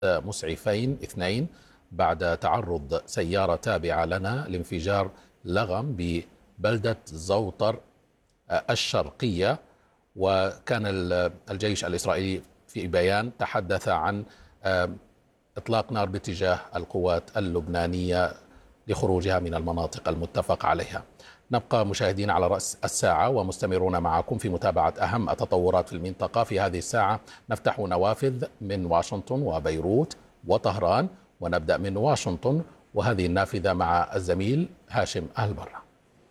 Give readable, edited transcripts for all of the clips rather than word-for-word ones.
مسعفين اثنين بعد تعرض سيارة تابعة لنا لانفجار لغم ببلدة زوطر الشرقية. وكان الجيش الإسرائيلي في بيان تحدث عن إطلاق نار باتجاه القوات اللبنانية لخروجها من المناطق المتفق عليها. نبقى مشاهدين على رأس الساعة ومستمرون معكم في متابعة أهم التطورات في المنطقة. في هذه الساعة نفتح نوافذ من واشنطن وبيروت وطهران، ونبدأ من واشنطن وهذه النافذة مع الزميل هاشم البرة.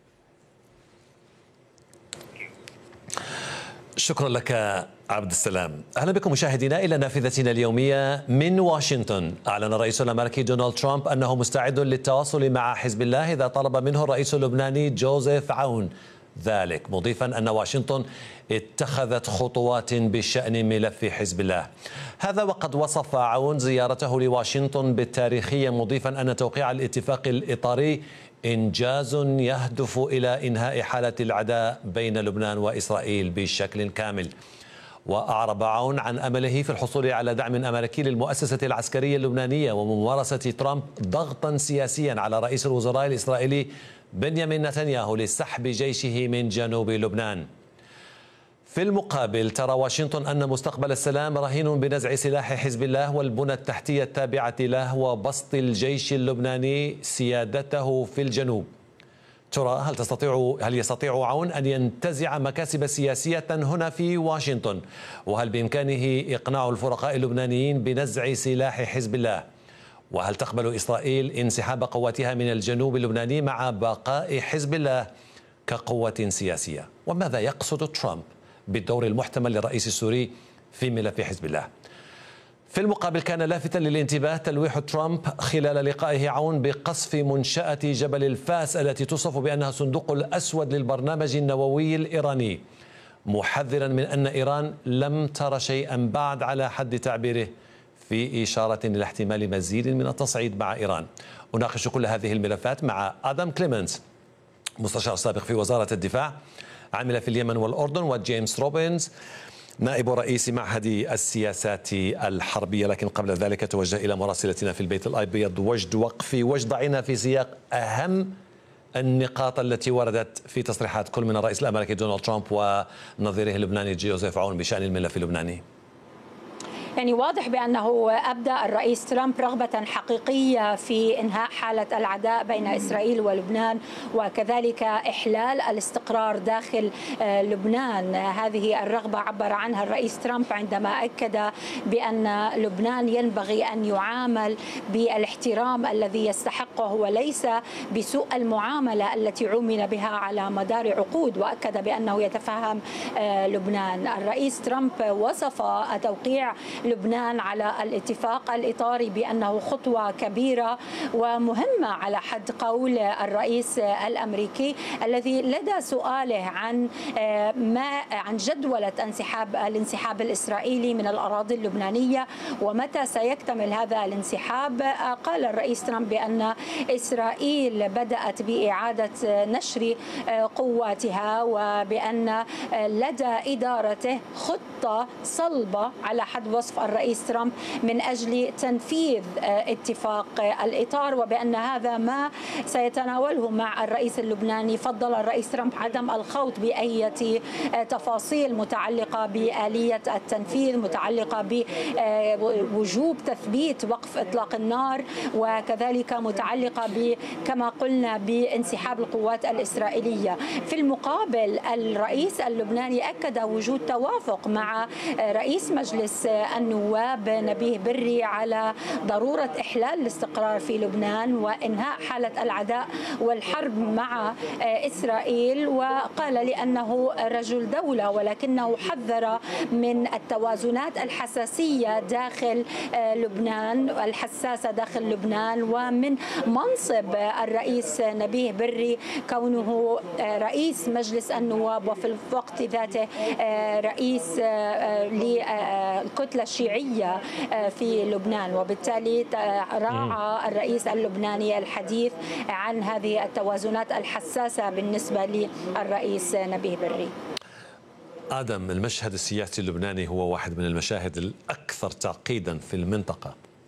شكرا لك عبد السلام. أهلا بكم مشاهدينا إلى نافذتنا اليومية من واشنطن. أعلن الرئيس الأمريكي دونالد ترامب أنه مستعد للتواصل مع حزب الله إذا طلب منه الرئيس اللبناني جوزيف عون ذلك، مضيفا أن واشنطن اتخذت خطوات بشأن ملف حزب الله. هذا وقد وصف عون زيارته لواشنطن بالتاريخية، مضيفا أن توقيع الاتفاق الإطاري إنجاز يهدف إلى إنهاء حالة العداء بين لبنان وإسرائيل بشكل كامل. وأعرب عون عن أمله في الحصول على دعم أمريكي للمؤسسة العسكرية اللبنانية وممارسة ترامب ضغطا سياسيا على رئيس الوزراء الإسرائيلي بنيامين نتنياهو لسحب جيشه من جنوب لبنان. في المقابل ترى واشنطن أن مستقبل السلام رهين بنزع سلاح حزب الله والبنى التحتية التابعة له وبسط الجيش اللبناني سيادته في الجنوب. ترى هل يستطيع عون أن ينتزع مكاسب سياسية هنا في واشنطن؟ وهل بإمكانه إقناع الفرقاء اللبنانيين بنزع سلاح حزب الله؟ وهل تقبل إسرائيل انسحاب قواتها من الجنوب اللبناني مع بقاء حزب الله كقوة سياسية؟ وماذا يقصد ترامب بالدور المحتمل للرئيس السوري في ملف حزب الله؟ في المقابل كان لافتا للانتباه تلويح ترامب خلال لقائه عون بقصف منشأة جبل الفاس التي توصف بأنها صندوق الأسود للبرنامج النووي الإيراني، محذرا من أن إيران لم تر شيئا بعد على حد تعبيره، في إشارة إلى احتمال مزيد من التصعيد مع إيران. أناقش كل هذه الملفات مع آدم كليمنز، مستشار سابق في وزارة الدفاع، عمل في اليمن والأردن، وجيمس روبنز، نائب رئيس معهد السياسات الحربية. لكن قبل ذلك توجه إلى مراسلتنا في البيت الأبيض وجد وقفي. وجد، ضعينا في سياق أهم النقاط التي وردت في تصريحات كل من الرئيس الأمريكي دونالد ترامب ونظيره اللبناني جوزيف عون بشأن الملف اللبناني. يعني واضح بأنه أبدأ الرئيس ترامب رغبة حقيقية في إنهاء حالة العداء بين إسرائيل ولبنان، وكذلك إحلال الاستقرار داخل لبنان. هذه الرغبة عبر عنها الرئيس ترامب عندما أكد بأن لبنان ينبغي أن يعامل بالاحترام الذي يستحقه وليس بسوء المعاملة التي عُمل بها على مدار عقود، وأكد بأنه يتفهم لبنان. الرئيس ترامب وصف توقيع لبنان على الاتفاق الإطاري بأنه خطوة كبيرة ومهمة على حد قول الرئيس الأمريكي، الذي لدى سؤاله عن جدولة الانسحاب الإسرائيلي من الأراضي اللبنانية ومتى سيكتمل هذا الانسحاب، قال الرئيس ترامب بأن إسرائيل بدأت بإعادة نشر قواتها وبأن لدى إدارته خطة صلبة على حد وصف الرئيس ترامب من أجل تنفيذ اتفاق الإطار، وبأن هذا ما سيتناوله مع الرئيس اللبناني. فضل الرئيس ترامب عدم الخوض بأي تفاصيل متعلقة بآلية التنفيذ، متعلقة بوجوب تثبيت وقف إطلاق النار، وكذلك متعلقة كما قلنا بانسحاب القوات الإسرائيلية. في المقابل الرئيس اللبناني أكد وجود توافق مع رئيس مجلس النواب نبيه بري على ضرورة إحلال الاستقرار في لبنان وإنهاء حالة العداء والحرب مع إسرائيل، وقال لأنه رجل دولة، ولكنه حذر من التوازنات الحساسية داخل لبنان، الحساسة داخل لبنان، ومن منصب الرئيس نبيه بري كونه رئيس مجلس النواب وفي الوقت ذاته رئيس للكتلة الشيعية في لبنان، وبالتالي راعى الرئيس اللبناني الحديث عن هذه التوازنات الحساسة بالنسبة للرئيس نبيه بري. آدم، المشهد السياسي اللبناني هو واحد من المشاهد الأكثر تعقيدا في المنطقة.